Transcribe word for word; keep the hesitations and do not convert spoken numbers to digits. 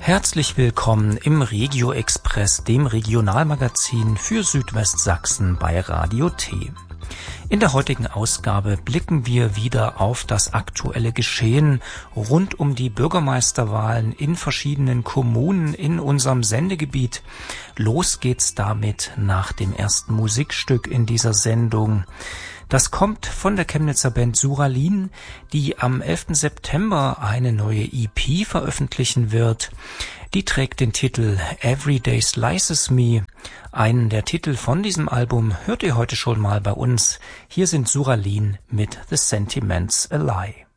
Herzlich willkommen im Regio Express, dem Regionalmagazin für Südwestsachsen bei Radio T. In der heutigen Ausgabe blicken wir wieder auf das aktuelle Geschehen rund um die Bürgermeisterwahlen in verschiedenen Kommunen in unserem Sendegebiet. Los geht's damit nach dem ersten Musikstück in dieser Sendung. Das kommt von der Chemnitzer Band Suralin, die am elften September eine neue E P veröffentlichen wird. Die trägt den Titel Every Day Slices Me. Einen der Titel von diesem Album hört ihr heute schon mal bei uns. Hier sind Suralin mit The Sentiments A Lie.